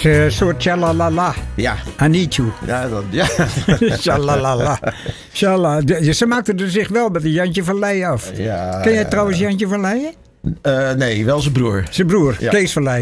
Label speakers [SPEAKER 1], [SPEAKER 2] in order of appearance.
[SPEAKER 1] is een soort shalalala.
[SPEAKER 2] Ja.
[SPEAKER 1] I need you.
[SPEAKER 2] Ja, ja.
[SPEAKER 1] Shalalala. Ze maakten er zich wel met een Jantje van Leijen af.
[SPEAKER 2] Ja,
[SPEAKER 1] Ken jij trouwens Jantje van Leijen?
[SPEAKER 2] Nee, wel zijn broer.
[SPEAKER 1] Zijn broer,
[SPEAKER 2] Ja.
[SPEAKER 1] Kees van Leijen.